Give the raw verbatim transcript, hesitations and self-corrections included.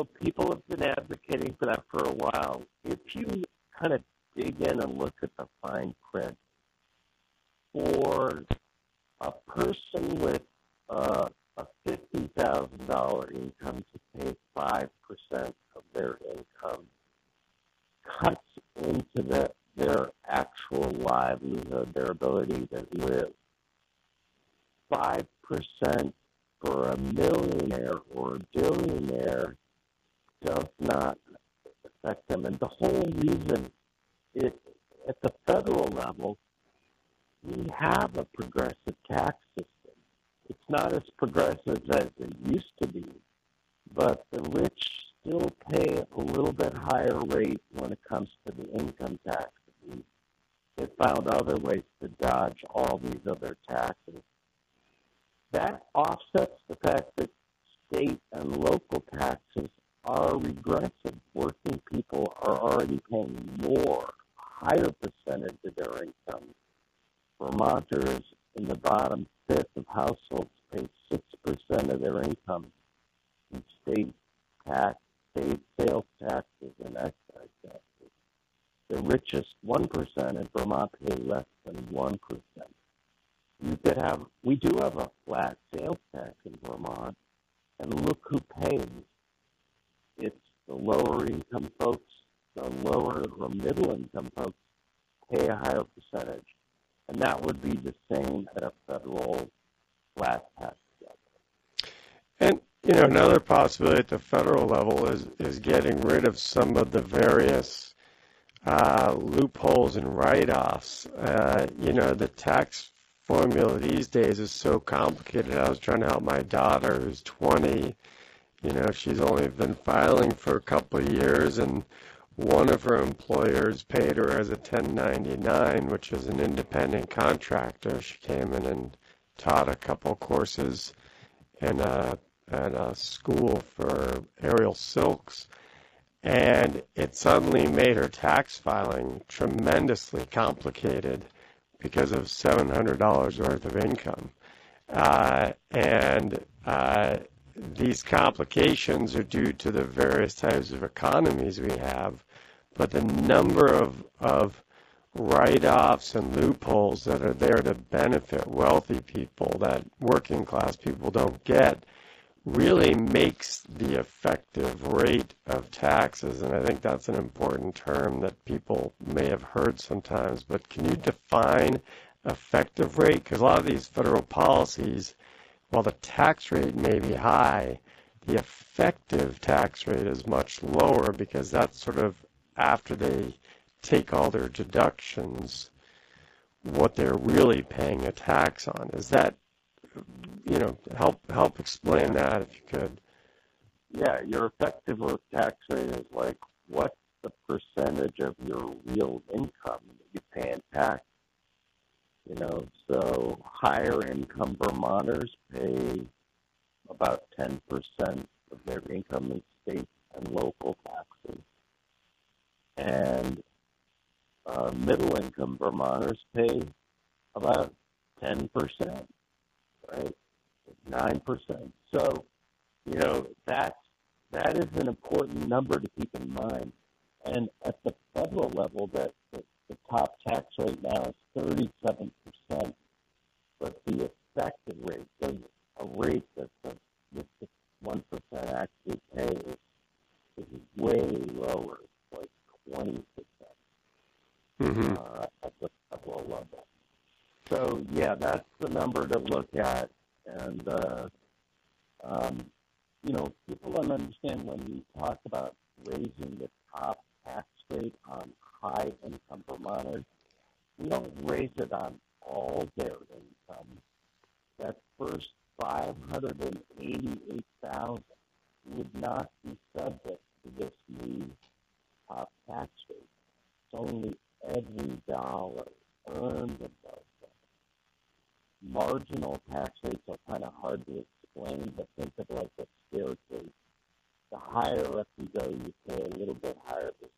know, people have been advocating for that for a while. If you kind of dig in and look at the fine print, for a person with uh, a fifty thousand dollars income to pay five percent of their income cuts into the, their actual livelihood, their ability to live. five percent for a millionaire or a billionaire does not affect them. And the whole reason, it, at the federal level, we have a progressive tax system. It's not as progressive as it used to be, but the rich still pay a little bit higher rate when it comes to the income tax. They found other ways to dodge all these other taxes. That offsets the fact that state and local taxes are regressive. Working people are already paying more, higher percentage of their income. Vermonters in the bottom fifth of households pay six percent of their income in state tax, state sales taxes and excise taxes. The richest one percent in Vermont pay less than one percent. You could have, we do have a flat sales tax in Vermont, and look who pays. It's the lower income folks, the lower or middle income folks pay a higher percentage. And that would be the same at a federal flat tax level. And, you know, another possibility at the federal level is, is getting rid of some of the various uh, loopholes and write-offs. Uh, you know, the tax formula these days is so complicated. I was trying to help my daughter who's twenty. You know, she's only been filing for a couple of years, and one of her employers paid her as a ten ninety-nine, which is an independent contractor. She came in and taught a couple courses in a, in a school for aerial silks, and it suddenly made her tax filing tremendously complicated because of seven hundred dollars worth of income. Uh, and uh, these complications are due to the various types of economies we have, but the number of, of write-offs and loopholes that are there to benefit wealthy people that working class people don't get really makes the effective rate of taxes, and I think that's an important term that people may have heard sometimes, but can you define effective rate? Because a lot of these federal policies, while the tax rate may be high, the effective tax rate is much lower because that's sort of after they take all their deductions, what they're really paying a tax on. Is that, you know, help help explain that if you could. Yeah, your effective tax rate is like what's the percentage of your real income that you pay in tax. You know, so higher income Vermonters pay about ten percent of their income in state and local taxes. And uh, middle income Vermonters pay about ten percent, right? nine percent. So, you know, that's, that is an important number to keep in mind. And at the federal level, that the, the top tax rate now is thirty-seven percent, but the effective rate, so a rate that the, the one percent actually pays, is way lower, like twenty percent mm-hmm. uh, at the federal level. So, yeah, that's the number to look at. And, uh, um, you know, people don't understand when we talk about raising the top tax rate on high-income Vermonters, we don't raise it on all their income. That first five hundred eighty-eight thousand dollars would not be subject to this new top tax rate. It's only every dollar earned above that. Marginal tax rates are kind of hard to explain, but think of like a staircase. The higher up you go, you pay a little bit higher